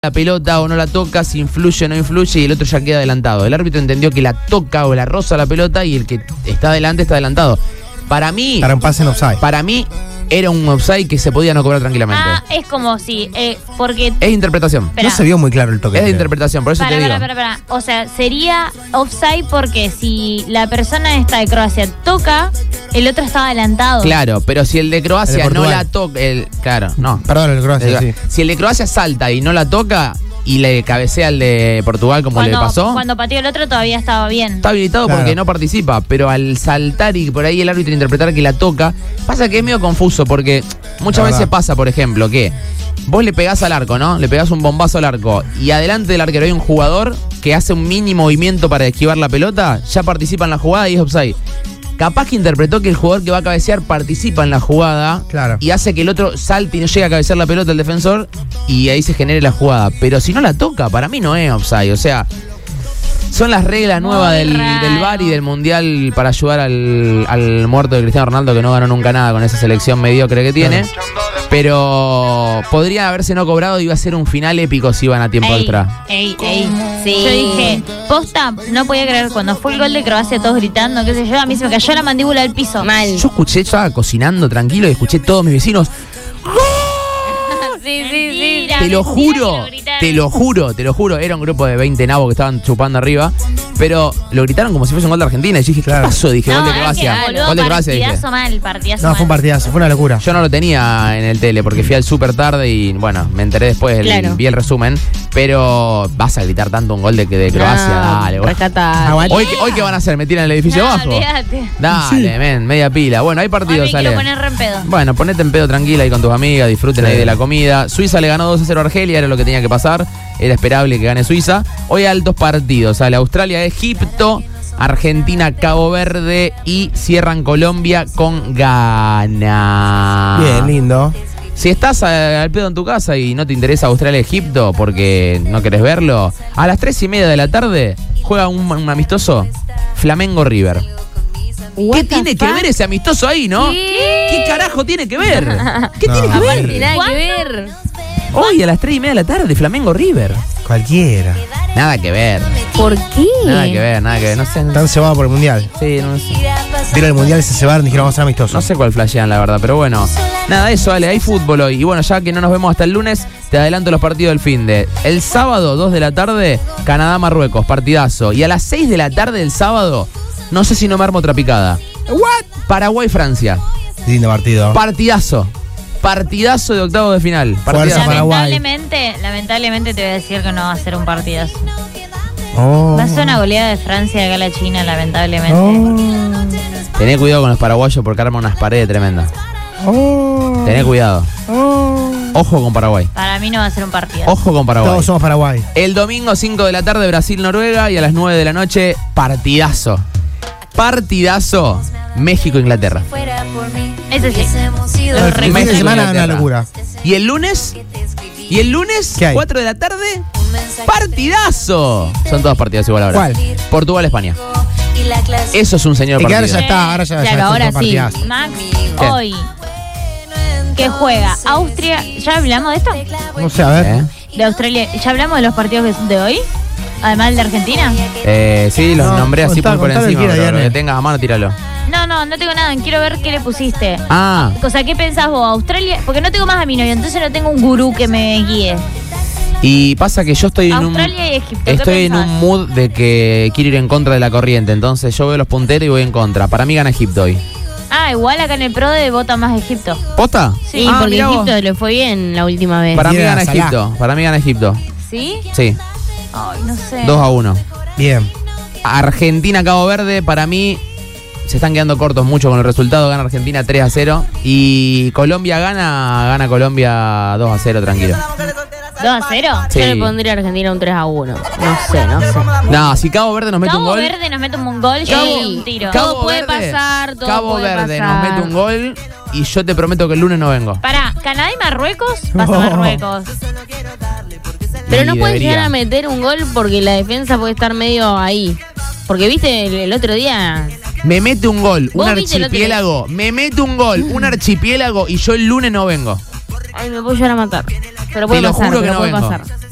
la pelota o no la toca, si influye o no influye, y el otro ya queda adelantado. El árbitro entendió que la toca o la roza la pelota y el que está adelante está adelantado. Para mí, Para un pase en offside. para mí era un offside que se podía no cobrar tranquilamente. Ah, es como si, porque... Es interpretación. Espera. No se vio muy claro el toque. Es de creo. interpretación, por eso te digo. Para. O sea, sería offside porque si la persona esta de Croacia toca, el otro estaba adelantado. Claro, pero si el de Croacia El de no Portugal. la toca, claro, no. Perdón, el Croacia, sí. Si el de Croacia salta y no la toca y le cabecea al de Portugal como le pasó, Cuando pateó el otro todavía estaba bien. está habilitado Claro. porque no participa, pero al saltar y por ahí el árbitro interpretar que la toca, pasa que es medio confuso porque muchas La veces verdad. pasa, por ejemplo, que vos le pegás al arco, ¿no? Le pegás un bombazo al arco y adelante del arquero hay un jugador que hace un mini movimiento para esquivar la pelota, ya participa en la jugada y es offside. Capaz que interpretó que el jugador que va a cabecear participa en la jugada, Claro. y hace que el otro salte y no llegue a cabecear la pelota el defensor y ahí se genere la jugada. Pero si no la toca, para mí no es offside. O sea, son las reglas Muy nuevas del raro. VAR y del Mundial para ayudar al muerto de Cristiano Ronaldo, que no ganó nunca nada con esa selección mediocre que tiene. Pero podría haberse no cobrado y iba a ser un final épico si iban a tiempo extra. Sí. Yo dije, posta, no podía creer cuando fue el gol de Croacia todos gritando, qué sé yo, a mí se me cayó la mandíbula del piso. Mal. Yo escuché, estaba cocinando tranquilo y escuché todos mis vecinos. Sí. Mentira, Te lo mentira juro, que lo gritaron. te lo juro. Era un grupo de 20 nabos que estaban chupando arriba, pero lo gritaron como si fuese un gol de Argentina. Y yo dije, Claro. ¿qué pasó? Dije, gol de es que, Croacia. boludo, Gol de Croacia, dije. partidazo mal, partidazo No, mal. fue un partidazo, fue una locura. Yo no lo tenía en el tele porque fui al súper tarde y bueno, me enteré después, Claro. vi el resumen. Pero vas a gritar tanto un gol de Croacia, dale. Bueno. Rescata. Aguante. Hoy que van a hacer, me tiran el edificio No, abajo. olvídate. Dale, men, media pila. Bueno, hay Hoy partidos, me sale. quiero poner re en pedo. Bueno, ponete en pedo tranquila ahí con tus amigas, disfruten Sí. ahí de la comida. Suiza le ganó 2-0 a Argelia, era lo que tenía que pasar. Era esperable que gane Suiza. Hoy altos partidos, sale Australia, Egipto, Argentina, Cabo Verde y cierran Colombia con Ghana. Bien, lindo. Si estás al pedo en tu casa y no te interesa Australia-Egipto porque no querés verlo, a las 3:30 de la tarde juega un amistoso Flamengo-River. ¿Qué tiene que ver ese amistoso ahí, no? ¿Qué carajo tiene que ver? ¿Qué No. tiene que Aparte, ver? nada ¿Cuándo? que ver. Hoy a las 3:30 de la tarde, Flamengo-River. Cualquiera. Nada que ver. ¿Por qué? Nada que ver, nada que ver. No sé. Están cebados por el mundial. Sí, no sé. Vieron el mundial y se cebaron y dijeron vamos a ser amistosos. No sé cuál flashean, la verdad, pero bueno. Nada, eso, Ale, hay fútbol hoy. Y bueno, ya que no nos vemos hasta el lunes, te adelanto los partidos del finde. El sábado, 2 de la tarde, Canadá-Marruecos, partidazo. Y a las 6 de la tarde del sábado, no sé si no me armo otra picada. ¿What? Paraguay-Francia. Lindo partido. Partidazo. Partidazo de octavos de final. Fuerza Partidazo. Paraguay. Lamentablemente te voy a decir que no va a ser un partidazo. Oh. Va a ser una goleada de Francia acá a la China, lamentablemente. Oh. Tené cuidado con los paraguayos porque arman unas paredes tremendas. Oh. Tené cuidado. Oh. Ojo con Paraguay. Para mí no va a ser un partido. Ojo con Paraguay. Todos somos Paraguay. El domingo 5 de la tarde Brasil-Noruega y a las 9 de la noche partidazo. Partidazo México-Inglaterra. Ese sí. El fin de México, semana una Inglaterra. locura. ¿Y el lunes? ¿Y el lunes? ¿Qué hay? 4 de la tarde. ¡Partidazo! Son todos partidos igual ahora. ¿Cuál? Portugal-España. Eso es un señor Es que ahora partido. ya está, ahora ya Claro, ya ahora está sí. partidazo. Max, ¿Qué? hoy que juega Austria. ¿Ya hablamos de esto? No sé, a ver. ¿Eh? De Australia. ¿Ya hablamos de los partidos de hoy? Además del de Argentina. Sí, los No, nombré así contá, por contá lo que encima, quiera, pero lo Diana. que tengas a mano, tíralo. No tengo nada. Quiero ver qué le pusiste. Ah, O sea, ¿qué pensás vos? Australia. Porque no tengo más a mi novio, entonces no tengo un gurú que me guíe. y pasa que yo estoy en Australia y Egipto. ¿qué estoy en pensás? un mood de que quiero ir en contra de la corriente, entonces yo veo los punteros y voy en contra. Para mí gana Egipto hoy. Ah, igual acá en el Pro de vota más Egipto. ¿Posta? Sí, Ah, porque mirá vos. Egipto le fue bien la última vez. Para mí Mira, gana Salah. Egipto. Para mí gana Egipto. ¿Sí? Sí, Ay, no sé. 2-1. Bien. Argentina-Cabo Verde, para mí se están quedando cortos mucho con el resultado. Gana Argentina 3-0. Y Colombia gana Colombia 2-0, tranquilo. ¿2-0? Sí. Yo le pondría a Argentina un 3-1. No sé. No, si Cabo Verde nos mete un Cabo gol. Verde nos mete un gol, yo Ey, doy un tiro. Cabo- Todo puede pasar, todo Cabo puede Verde pasar. nos mete un gol y yo te prometo que el lunes no vengo. Pará, Canadá y Marruecos, vas a No. Marruecos. Pero Y no puede debería. llegar a meter un gol porque la defensa puede estar medio ahí. Porque viste el otro día. Me mete un gol, un ¿Vos viste el otro archipiélago. Me mete un gol, un archipiélago y yo el lunes no vengo. Ay, me puedo llegar a matar. Pero puede Te lo pasar, juro que pero no puede vengo. pasar.